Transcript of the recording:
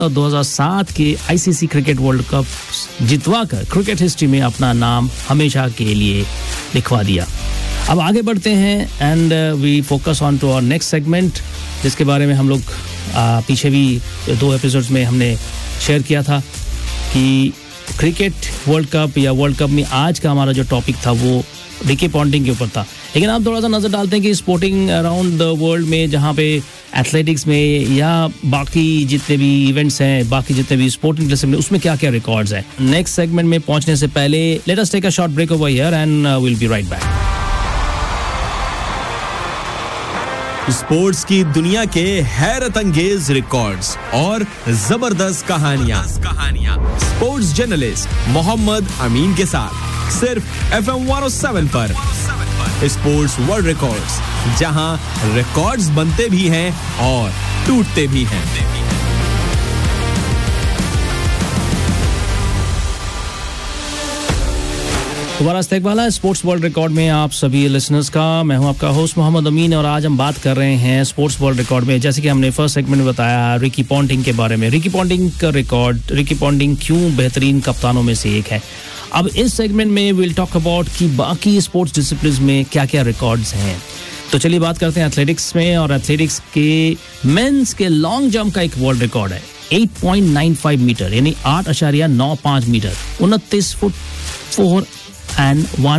2007 के ICC cricket world cup जितवाकर cricket history में अपना नाम हमेशा के लिए लिखवा दिया। अब आगे बढ़ते हैं and we focus on to our next segment, जिसके बारे में हम लोग पीछे भी 2 एपिसोड्स में हमने शेयर किया था कि क्रिकेट वर्ल्ड कप या वर्ल्ड कप में आज का हमारा जो टॉपिक था वो रिकी पॉन्टिंग के ऊपर था। लेकिन आप थोड़ा सा नजर डालते हैं कि स्पोर्टिंग अराउंड द वर्ल्ड में, जहाँ पे एथलेटिक्स में या बाकी जितने भी इवेंट्स हैं, बाकी जितने भी स्पोर्टिंग डिसिप्लिन, उसमें क्या क्या रिकॉर्ड्स हैं। नेक्स्ट सेगमेंट में पहुंचने से पहले let us take a short break over here and will be right back. Sports की दुनिया के हैरत अंगेज रिकॉर्ड्स और जबरदस्त कहानियां। स्पोर्ट्स जर्नलिस्ट मोहम्मद अमीन के साथ सिर्फ FM 107 पर स्पोर्ट्स वर्ल्ड रिकॉर्ड्स, जहां रिकॉर्ड्स बनते भी हैं और टूटते भी हैं। दोबारा इस्तकबाल है स्पोर्ट्स वर्ल्ड रिकॉर्ड में आप सभी लिसनर्स का। मैं हूं आपका होस्ट मोहम्मद अमीन और आज हम बात कर रहे हैं स्पोर्ट्स वर्ल्ड रिकॉर्ड में, जैसे कि हमने फर्स्ट सेगमेंट में बताया रिकी पॉन्टिंग के बारे में। रिकी पॉन्टिंग का रिकॉर्ड, रिकी पॉन्टिंग क्यों बेहतरीन कप्तानों में से एक है। अब इस सेगमेंट में विल टॉक अबाउट कि बाकी स्पोर्ट्स डिसिप्लिन्स में क्या क्या रिकॉर्ड्स हैं। तो चलिए बात करते हैं एथलेटिक्स में, और एथलेटिक्स के मेंस के लॉन्ग जंप का एक वर्ल्ड रिकॉर्ड है 8.95 मीटर, यानी 8.95 मीटर, 29 फुट 4 and 1